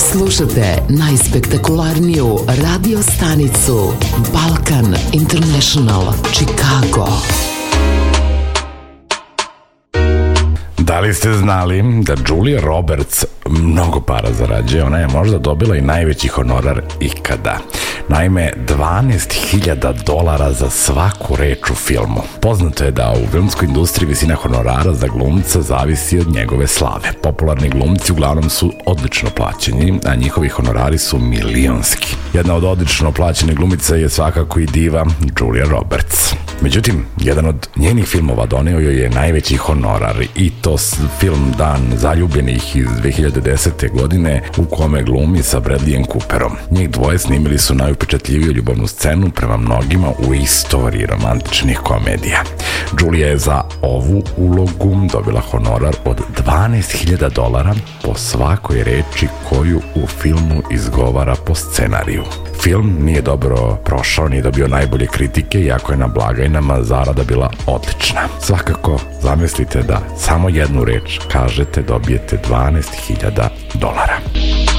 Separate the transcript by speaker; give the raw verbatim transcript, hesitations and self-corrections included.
Speaker 1: Slušate najspektakularniju radio stanicu Balkan International Chicago.
Speaker 2: Da li ste znali da Julia Roberts mnogo para zarađuje? Ona je možda dobila i najveći honorar ikada. Naime, dvanaest hiljada dolara za svaku reč u filmu. Poznato je da u filmskoj industriji visina honorara za glumca zavisi od njegove slave. Popularni glumci uglavnom su odlično plaćeni, a njihovi honorari su milionski. Jedna od odlično plaćenih glumica je svakako i diva Julia Roberts. Međutim, jedan od njenih filmova doneo joj je najveći honorar, i to film Dan zaljubljenih iz dve hiljade desete. godine, u kome glumi sa Bradleyem Cooperom. Njih dvoje snimili su najupečatljiviju ljubavnu scenu prema mnogima u istoriji romantičnih komedija. Julia je za ovu ulogu dobila honorar od dvanaest hiljada dolara po svakoj reči koju u filmu izgovara po scenariju. Film nije dobro prošao, nije dobio najbolje kritike, iako je na blagajnama zarada bila odlična. Svakako, zamislite da samo jednu reč kažete, dobijete dvanaest hiljada dolara.